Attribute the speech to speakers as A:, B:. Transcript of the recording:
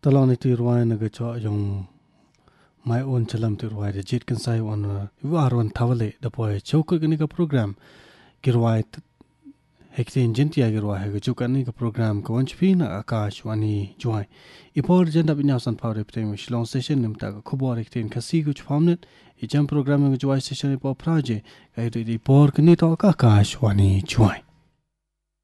A: talon iti ruai na ga cho yung my own chalam ti ruai de jit kan sai on warwan thawale da poe chokul gani ka program girwai hektin jintia girwai ha ga chukani ka program ko wanch phi na akashwani joy ipor jenda binya san pawre ptem shlong session nimta ka khobor hektin khasi guch famnet i jam program ga joy session ipo praje ga ri por kani to akashwani joy